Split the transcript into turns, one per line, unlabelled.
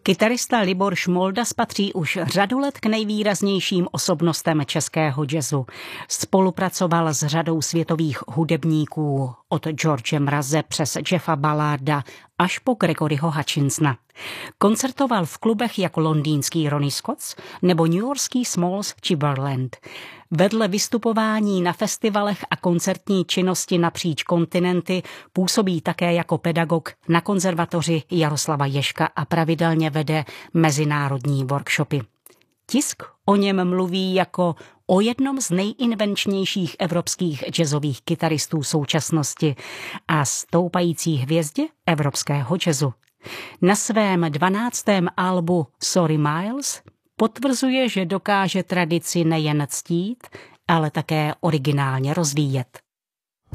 Kytarista Libor Šmoldas patří už řadu let k nejvýraznějším osobnostem českého jazzu. Spolupracoval s řadou světových hudebníků, od George Mraze přes Jeffa Ballarda až po Gregoryho Hutchinsona. Koncertoval v klubech jako londýnský Ronnie Scott's nebo newyorský Smalls či Birdland. Vedle vystupování na festivalech a koncertní činnosti napříč kontinenty působí také jako pedagog na konzervatoři Jaroslava Ježka a pravidelně vede mezinárodní workshopy. Tisk o něm mluví jako o jednom z nejinvenčnějších evropských jazzových kytaristů současnosti a stoupající hvězdě evropského jazzu. Na svém 12. albu Sorry Miles potvrzuje, že dokáže tradici nejen ctít, ale také originálně rozvíjet.